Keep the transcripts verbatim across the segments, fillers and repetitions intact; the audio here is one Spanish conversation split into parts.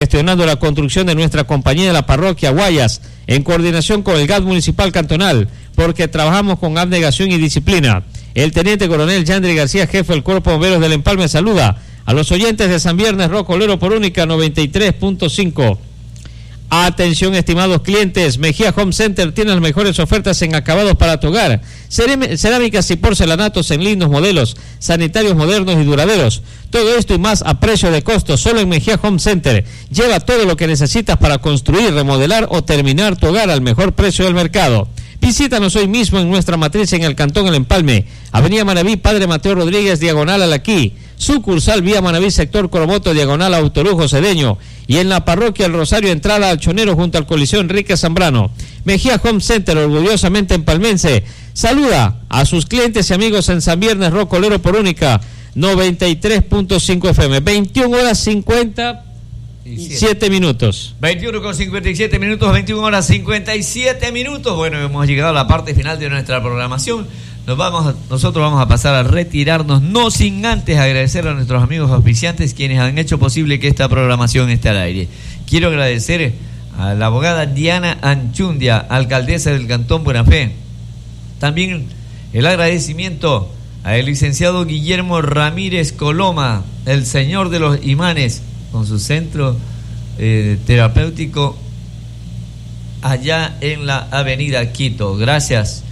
gestionando la construcción de nuestra compañía de la parroquia Guayas, en coordinación con el G A T Municipal Cantonal, porque trabajamos con abnegación y disciplina. El teniente coronel Yandri García, jefe del Cuerpo de Bomberos del Empalme, saluda a los oyentes de San Viernes Rocolero por Única noventa y tres punto cinco. Atención, estimados clientes, Mejía Home Center tiene las mejores ofertas en acabados para tu hogar, cerámicas y porcelanatos en lindos modelos, sanitarios modernos y duraderos. Todo esto y más a precio de costo, solo en Mejía Home Center. Lleva todo lo que necesitas para construir, remodelar o terminar tu hogar al mejor precio del mercado. Visítanos hoy mismo en nuestra matriz en el Cantón El Empalme, Avenida Manaví, Padre Mateo Rodríguez, diagonal Alaquí, sucursal Vía Manaví, sector Coromoto, diagonal Autolujo Cedeño, y en la parroquia El Rosario, entrada al Chonero junto al Coliseo Enrique Zambrano. Mejía Home Center, orgullosamente empalmense, saluda a sus clientes y amigos en San Viernes Rocolero por Única noventa y tres punto cinco F M. veintiuna horas cincuenta y siete minutos. veintiuno con cincuenta y siete minutos, veintiuna horas cincuenta y siete minutos. Bueno, hemos llegado a la parte final de nuestra programación. Nos vamos, nosotros vamos a pasar a retirarnos, no sin antes agradecer a nuestros amigos auspiciantes quienes han hecho posible que esta programación esté al aire. Quiero agradecer a la abogada Diana Anchundia, alcaldesa del Cantón Buena Fe. También el agradecimiento al licenciado Guillermo Ramírez Coloma, el señor de los imanes, con su centro eh, terapéutico allá en la avenida Quito. Gracias.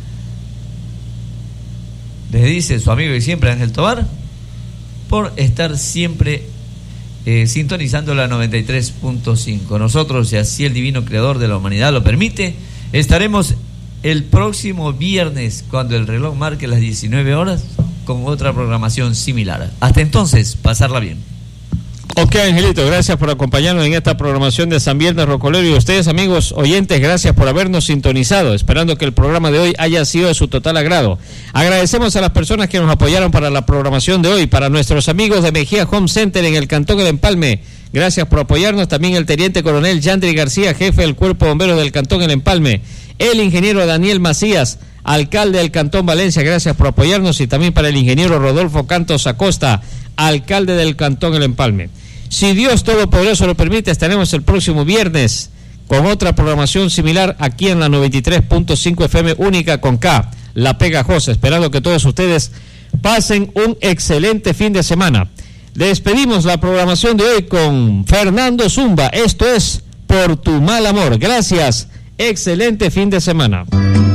Les dice su amigo y siempre Ángel Tobar por estar siempre eh, sintonizando la noventa y tres punto cinco. Nosotros, si así el divino creador de la humanidad lo permite, estaremos el próximo viernes cuando el reloj marque las diecinueve horas con otra programación similar. Hasta entonces, pasarla bien. Ok, Angelito, gracias por acompañarnos en esta programación de San Viernes Rocolero, y ustedes, amigos oyentes, gracias por habernos sintonizado, esperando que el programa de hoy haya sido de su total agrado. Agradecemos a las personas que nos apoyaron para la programación de hoy, para nuestros amigos de Mejía Home Center en el Cantón El Empalme, gracias por apoyarnos. También el teniente coronel Yandri García, jefe del Cuerpo de Bomberos del Cantón El Empalme, el ingeniero Daniel Macías, alcalde del Cantón Valencia, gracias por apoyarnos, y también para el ingeniero Rodolfo Cantos Acosta, alcalde del Cantón El Empalme. Si Dios Todopoderoso lo permite, estaremos el próximo viernes con otra programación similar aquí en la noventa y tres punto cinco F M Única con K, La Pegajosa, esperando que todos ustedes pasen un excelente fin de semana. Despedimos la programación de hoy con Fernando Zumba, esto es Por Tu Mal Amor. Gracias, excelente fin de semana.